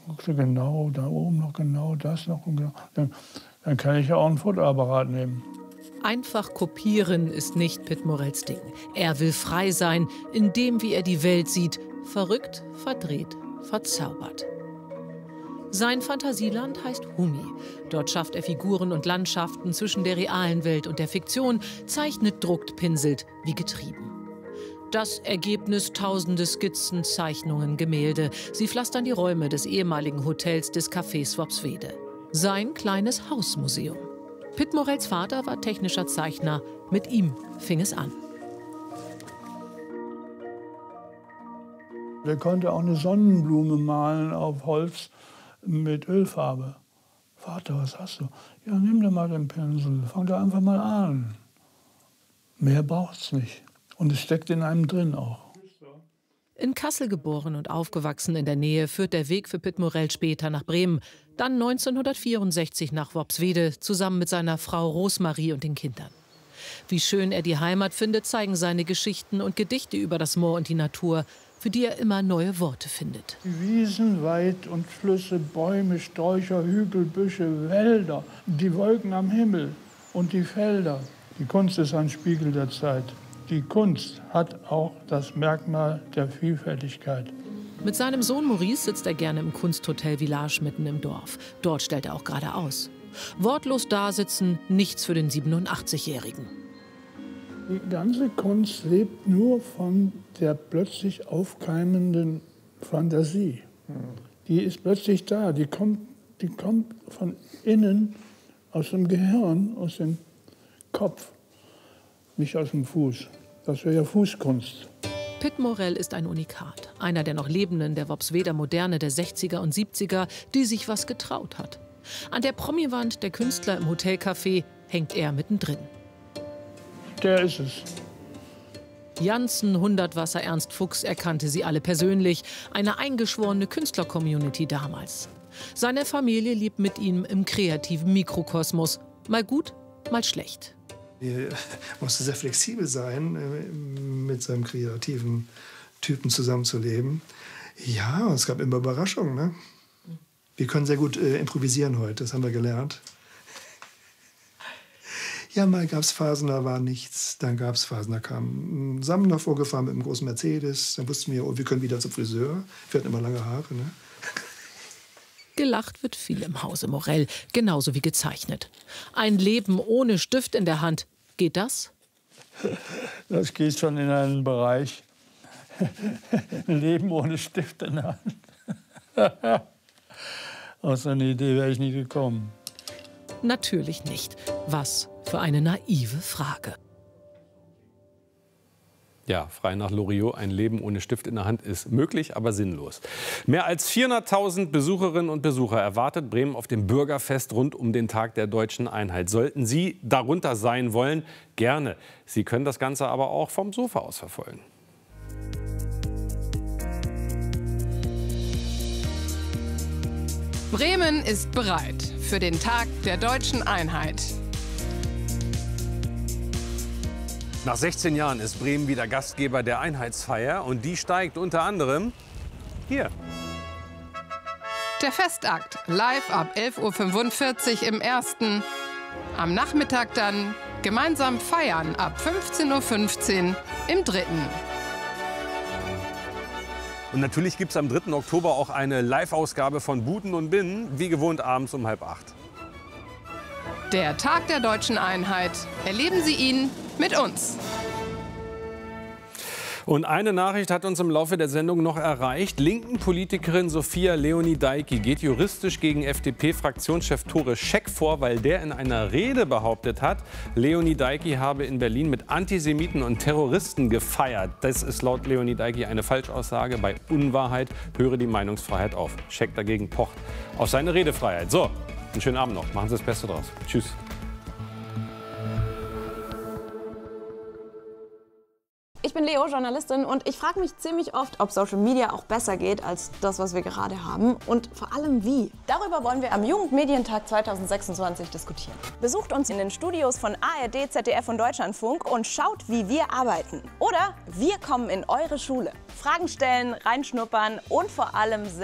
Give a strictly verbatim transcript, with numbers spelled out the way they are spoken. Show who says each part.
Speaker 1: guckst du genau, da oben noch genau, das noch. Und genau. Dann, dann kann ich ja auch einen Fotoapparat nehmen.
Speaker 2: Einfach kopieren ist nicht Pitt Morells Ding. Er will frei sein, in dem, wie er die Welt sieht. Verrückt, verdreht, verzaubert. Sein Fantasieland heißt Humi. Dort schafft er Figuren und Landschaften zwischen der realen Welt und der Fiktion, zeichnet, druckt, pinselt, wie getrieben. Das Ergebnis tausende Skizzen, Zeichnungen, Gemälde. Sie pflastern die Räume des ehemaligen Hotels des Cafés Worpswede. Sein kleines Hausmuseum. Pitt Morells Vater war technischer Zeichner. Mit ihm fing es an.
Speaker 1: Der konnte auch eine Sonnenblume malen auf Holz mit Ölfarbe. Vater, was hast du? Ja, nimm dir mal den Pinsel, fang da einfach mal an. Mehr braucht's nicht. Und es steckt in einem drin auch.
Speaker 2: In Kassel geboren und aufgewachsen in der Nähe, führt der Weg für Pitt Morell später nach Bremen. Dann neunzehnhundertvierundsechzig nach Worpswede, zusammen mit seiner Frau Rosmarie und den Kindern. Wie schön er die Heimat findet, zeigen seine Geschichten und Gedichte über das Moor und die Natur, für die er immer neue Worte findet.
Speaker 1: Die Wiesen, Wald und Flüsse, Bäume, Sträucher, Hügel, Büsche, Wälder, die Wolken am Himmel und die Felder. Die Kunst ist ein Spiegel der Zeit. Die Kunst hat auch das Merkmal der Vielfältigkeit.
Speaker 2: Mit seinem Sohn Maurice sitzt er gerne im Kunsthotel Village mitten im Dorf. Dort stellt er auch gerade aus. Wortlos dasitzen, nichts für den siebenundachtzigjährigen.
Speaker 1: Die ganze Kunst lebt nur von der plötzlich aufkeimenden Fantasie. Die ist plötzlich da, die kommt, die kommt von innen, aus dem Gehirn, aus dem Kopf, nicht aus dem Fuß. Das wäre ja Fußkunst.
Speaker 2: Pitt Morell ist ein Unikat, einer der noch Lebenden der Worpsweder Moderne der sechziger und siebziger, die sich was getraut hat. An der Promiwand der Künstler im Hotelcafé hängt er mittendrin.
Speaker 1: Der ist es.
Speaker 2: Janssen, Hundertwasser, Ernst Fuchs, er kannte sie alle persönlich. Eine eingeschworene Künstler-Community damals. Seine Familie lebt mit ihm im kreativen Mikrokosmos. Mal gut, mal schlecht.
Speaker 3: Er musste sehr flexibel sein, mit seinem kreativen Typen zusammenzuleben. Ja, es gab immer Überraschungen. Ne? Wir können sehr gut äh, improvisieren heute, das haben wir gelernt. Ja, mal gab es Phasen, da war nichts. Dann gab es Phasen, da kam ein Sammler vorgefahren mit einem großen Mercedes. Dann wussten wir, oh, wir können wieder zum Friseur. Wir hatten immer lange Haare. Ne?
Speaker 2: Gelacht wird viel im Hause Morell, genauso wie gezeichnet. Ein Leben ohne Stift in der Hand. Geht das?
Speaker 1: Das geht schon in einen Bereich. Ein Leben ohne Stift in der Hand. Aus so einer Idee wäre ich nie gekommen.
Speaker 2: Natürlich nicht. Was für eine naive Frage.
Speaker 4: Ja, frei nach Loriot, ein Leben ohne Stift in der Hand ist möglich, aber sinnlos. Mehr als vierhunderttausend Besucherinnen und Besucher erwartet Bremen auf dem Bürgerfest rund um den Tag der Deutschen Einheit. Sollten Sie darunter sein wollen, gerne. Sie können das Ganze aber auch vom Sofa aus verfolgen.
Speaker 5: Bremen ist bereit für den Tag der Deutschen Einheit.
Speaker 4: Nach sechzehn Jahren ist Bremen wieder Gastgeber der Einheitsfeier und die steigt unter anderem hier.
Speaker 5: Der Festakt live ab elf Uhr fünfundvierzig im ersten. Am Nachmittag dann gemeinsam feiern ab fünfzehn Uhr fünfzehn im dritten.
Speaker 4: Und natürlich gibt es am dritten Oktober auch eine Live-Ausgabe von Buten und Binnen, wie gewohnt abends um halb acht.
Speaker 5: Der Tag der Deutschen Einheit. Erleben Sie ihn mit uns.
Speaker 4: Und eine Nachricht hat uns im Laufe der Sendung noch erreicht. Linken Politikerin Sophia Leoni-Dajki geht juristisch gegen F D P-Fraktionschef Tore Scheck vor, weil der in einer Rede behauptet hat, Leoni-Dajki habe in Berlin mit Antisemiten und Terroristen gefeiert. Das ist laut Leoni-Dajki eine Falschaussage. Bei Unwahrheit höre die Meinungsfreiheit auf. Scheck dagegen pocht auf seine Redefreiheit. So, einen schönen Abend noch. Machen Sie das Beste draus. Tschüss.
Speaker 6: Ich bin Leo, Journalistin, und ich frage mich ziemlich oft, ob Social Media auch besser geht als das, was wir gerade haben, und vor allem wie. Darüber wollen wir am Jugendmedientag zweitausendsechsundzwanzig diskutieren. Besucht uns in den Studios von A R D, Z D F und Deutschlandfunk und schaut, wie wir arbeiten. Oder wir kommen in eure Schule. Fragen stellen, reinschnuppern und vor allem